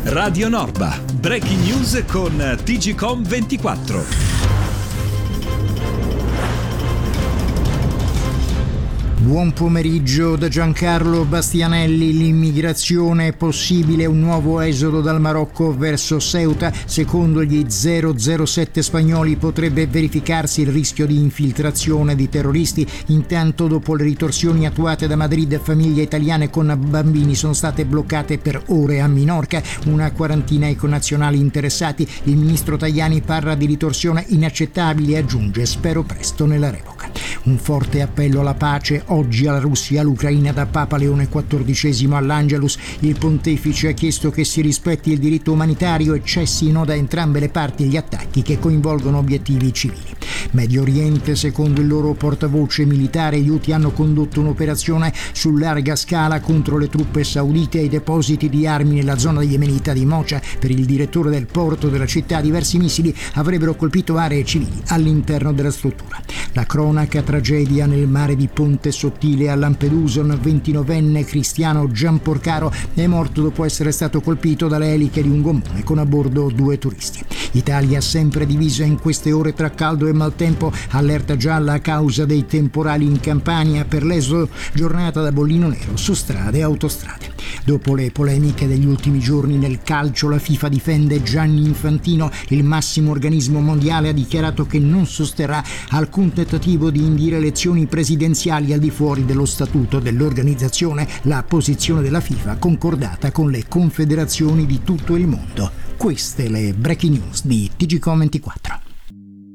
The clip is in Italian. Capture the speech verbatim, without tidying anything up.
Radio Norba, breaking news con T G Com ventiquattro. Buon pomeriggio da Giancarlo Bastianelli. L'immigrazione è possibile, un nuovo esodo dal Marocco verso Ceuta. Secondo gli zero zero sette spagnoli potrebbe verificarsi il rischio di infiltrazione di terroristi. Intanto, dopo le ritorsioni attuate da Madrid, famiglie italiane con bambini sono state bloccate per ore a Minorca. Una quarantina i connazionali interessati. Il ministro Tajani parla di ritorsione inaccettabile e aggiunge: spero presto nella revoca. Un forte appello alla pace oggi alla Russia, all'Ucraina da Papa Leone quattordicesimo all'Angelus. Il pontefice ha chiesto che si rispetti il diritto umanitario e cessino da entrambe le parti gli attacchi che coinvolgono obiettivi civili. Medio Oriente, secondo il loro portavoce militare, gli Houthi hanno condotto un'operazione su larga scala contro le truppe saudite e i depositi di armi nella zona yemenita di Mocha. Per il direttore del porto della città, diversi missili avrebbero colpito aree civili all'interno della struttura. La cronaca tragedia nel mare di Ponte Sottile a Lampedusa. Un ventinovenne cristiano Gianporcaro è morto dopo essere stato colpito dalle eliche di un gommone con a bordo due turisti. Italia sempre divisa in queste ore tra caldo e maltempo, allerta gialla a causa dei temporali in Campania, per l'esodo giornata da bollino nero su strade e autostrade. Dopo le polemiche degli ultimi giorni nel calcio, la FIFA difende Gianni Infantino. Il massimo organismo mondiale ha dichiarato che non sosterrà alcun tentativo di indire elezioni presidenziali al di fuori dello statuto dell'organizzazione, la posizione della FIFA concordata con le confederazioni di tutto il mondo. Queste le breaking news di T G Com ventiquattro.